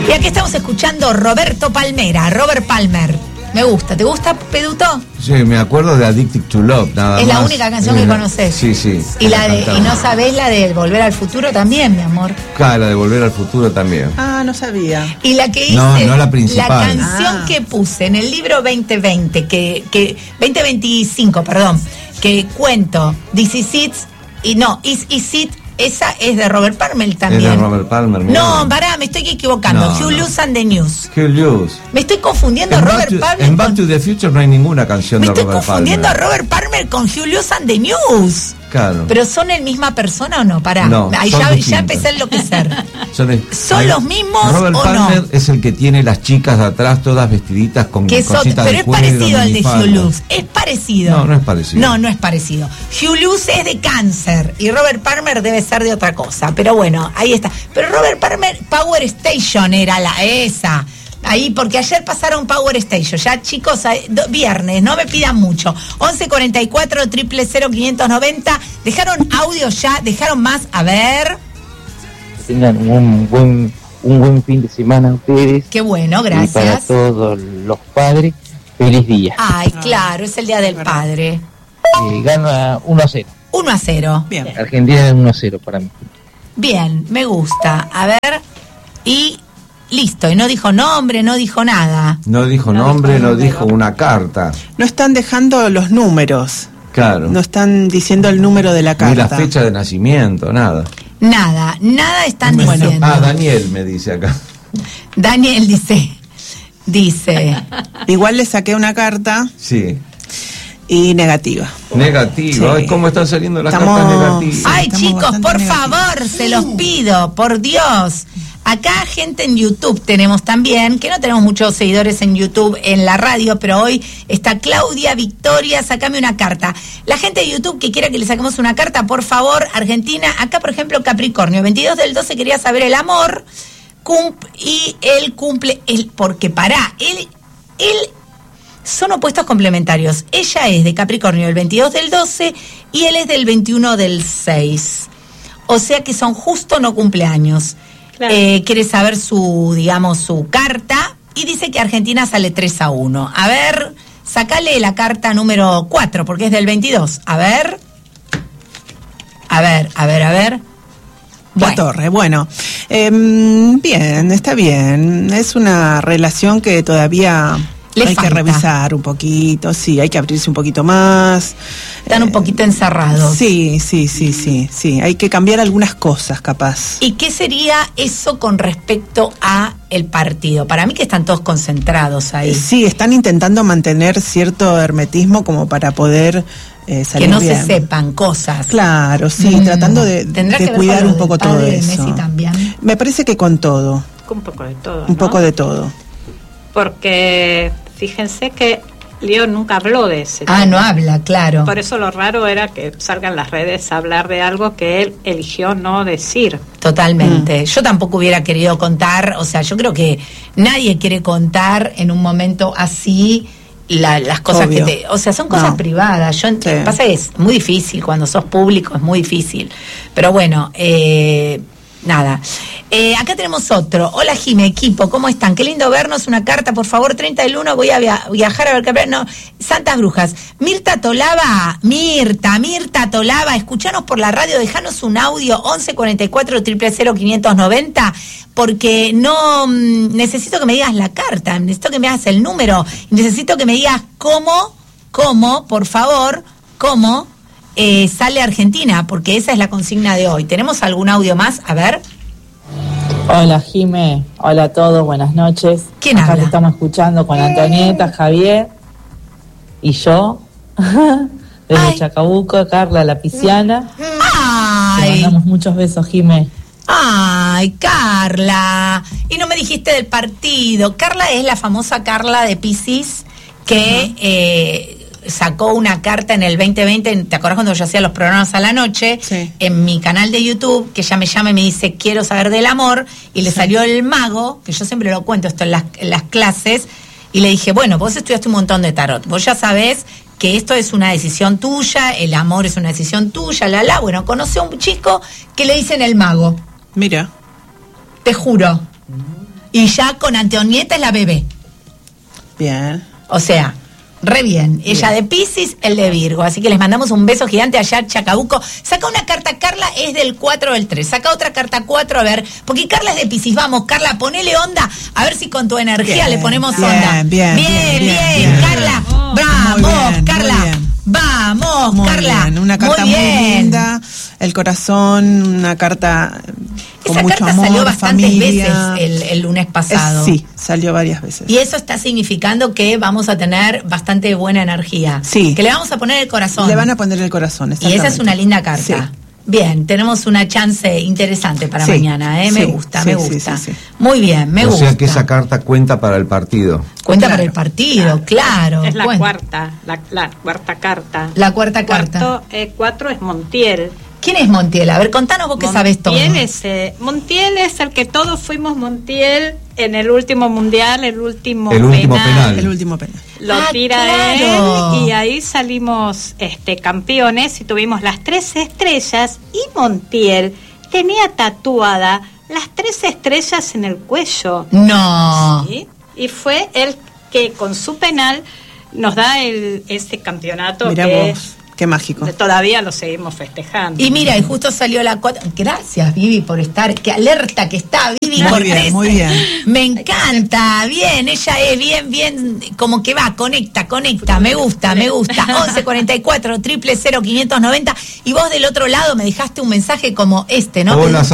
Y aquí estamos escuchando Roberto Palmera, Robert Palmer. Me gusta. ¿Te gusta, Peduto? Sí, me acuerdo de Addicted to Love, nada es más. la única canción que conoces. Sí, sí. Y no sabés la de Volver al Futuro también, mi amor. Claro, la de Volver al Futuro también. Ah, no sabía. Y la que hice, no la principal. La canción que puse en el libro 2020, 2025, perdón, que cuento This Is It, y no, Is It, esa es de Robert Palmer también. Es de Robert Palmer. No, pará, me estoy equivocando. Hugh Lewis and the News. Hugh Lewis. Me estoy confundiendo a Robert Palmer. En Back to the Future no hay ninguna canción de Robert Palmer. Me estoy confundiendo a Robert Palmer con Hugh Lewis and the News. Claro. ¿Pero son el misma persona o no? Pará. No, ya empecé a enloquecer. ¿Son los mismos Robert o Palmer no? es el que tiene las chicas de atrás todas vestiditas con cositas pero de es cuero, parecido al de Hugh minifaldas. Lewis. Es parecido. No es parecido. No es parecido. Hugh Lewis es de cáncer y Robert Palmer debe ser de otra cosa. Pero bueno, ahí está. Pero Robert Palmer, Power Station era esa. Ahí, porque ayer pasaron Power Station. Ya, chicos, viernes, no me pidan mucho. 1144 000 590. ¿Dejaron audio ya? ¿Dejaron más? A ver. Tengan un buen fin de semana ustedes. Qué bueno, gracias. Y para todos los padres, feliz día. Ay, claro, es el Día del Padre. Gana 1-0. 1-0. Bien. Argentina es 1-0 para mí. Bien, me gusta. A ver, y listo. Y no dijo nombre, no dijo nada. No dijo nombre, no dijo una carta. No están dejando los números. Claro. No están diciendo el número de la carta. Ni la fecha de nacimiento, nada. Nada están diciendo. Daniel me dice acá. Daniel dice. Igual le saqué una carta. Sí. Y negativa. Negativa. Sí. Ay, ¿cómo están saliendo las cartas negativas? Ay, chicos, por negativos. favor, se los pido, por Dios. Acá gente en YouTube tenemos también, que no tenemos muchos seguidores en YouTube, en la radio, pero hoy está Claudia Victoria, sacame una carta. La gente de YouTube que quiera que le saquemos una carta, por favor, Argentina. Acá, por ejemplo, Capricornio, 22 del 12 quería saber el amor, y él cumple, porque él son opuestos complementarios. Ella es de Capricornio del 22 del 12 y él es del 21 del 6. O sea que son justo no cumpleaños. Claro. Quiere saber su carta y dice que Argentina sale 3-1. A ver, sacale la carta número 4 porque es del 22. A ver. La torre, bueno. Bien, está bien. Es una relación que todavía hay que revisar un poquito, sí, hay que abrirse un poquito más. Están un poquito encerrados. Sí, hay que cambiar algunas cosas, capaz. ¿Y qué sería eso con respecto a el partido? Para mí que están todos concentrados ahí. Sí, están intentando mantener cierto hermetismo como para poder salir que no bien. Se sepan cosas. Claro, sí, tratando de cuidar un poco todo eso. Messi también. Me parece que con todo. Un poco de todo. Un poco de todo. Porque fíjense que Leo nunca habló de ese tema. No habla, claro. Por eso lo raro era que salgan las redes a hablar de algo que él eligió no decir. Totalmente. Yo tampoco hubiera querido contar, o sea, yo creo que nadie quiere contar en un momento así las cosas. Obvio. Son cosas privadas. Pasa que es muy difícil cuando sos público, es muy difícil. Pero bueno, nada. Acá tenemos otro. Hola, Jime, equipo, ¿cómo están? Qué lindo vernos. Una carta, por favor. 30 del 1, voy a viajar a ver qué... No, Santas Brujas. Mirta Tolaba, escuchanos por la radio, dejanos un audio 1144 000 590, porque no necesito que me digas la carta, necesito que me hagas el número, necesito que me digas cómo, por favor, cómo sale Argentina, porque esa es la consigna de hoy. ¿Tenemos algún audio más? A ver. Hola, Jime. Hola a todos, buenas noches. ¿Quién Acá habla? te estamos escuchando con Antonieta, Javier y yo. Desde Chacabuco, Carla la Pisciana. Te mandamos muchos besos, Jime. Ay, Carla. Y no me dijiste del partido. Carla es la famosa Carla de Piscis que sacó una carta en el 2020, ¿te acuerdas cuando yo hacía los programas a la noche? Sí. En mi canal de YouTube, que ella me llama y me dice, quiero saber del amor, y le salió el mago, que yo siempre lo cuento esto en las clases, y le dije, bueno, vos estudiaste un montón de tarot, vos ya sabés que esto es una decisión tuya, el amor es una decisión tuya, bueno, conocí a un chico que le dicen el mago. Mira. Te juro. Y ya con Antonieta es la bebé. Bien. O sea, re bien. Ella de Piscis, él de Virgo. Así que les mandamos un beso gigante allá a Chacabuco. Saca una carta, Carla, es del 4 o del 3. Saca otra carta 4, a ver. Porque Carla es de Piscis. Vamos, Carla, ponele onda. A ver si con tu energía le ponemos onda. Bien, Carla. Vamos, bien, Carla. Vamos, muy Carla. Bien. Una carta muy linda. El corazón, una carta con esa mucho carta amor, salió bastantes familia. veces el lunes pasado. Sí, salió varias veces. Y eso está significando que vamos a tener bastante buena energía. Sí. Que le vamos a poner el corazón. Le van a poner el corazón, y esa es una linda carta. Sí. Bien, tenemos una chance interesante para mañana, ¿eh? Me gusta. Sí. Muy bien, me gusta. O sea que esa carta cuenta para el partido. Cuenta para el partido, claro. Es la cuarta, la cuarta carta. La cuarta carta. 4 es Montiel. ¿Quién es Montiel? A ver, contanos vos que sabes todo. Montiel es el que todos fuimos Montiel en el último mundial, el último penal. El último penal. Lo tira él y ahí salimos campeones y tuvimos las 3 estrellas y Montiel tenía tatuada las 3 estrellas en el cuello. No. ¿Sí? Y fue el que con su penal nos da ese campeonato. Mirá vos. Qué mágico. Todavía lo seguimos festejando. Y mira, y justo salió la 4. Gracias, Vivi, por estar. Qué alerta que está, Vivi. Muy bien. Me encanta. Bien, ella es bien, como que va, conecta. Me gusta. 11 44 000 590. Y vos del otro lado me dejaste un mensaje como ¿no? Hola,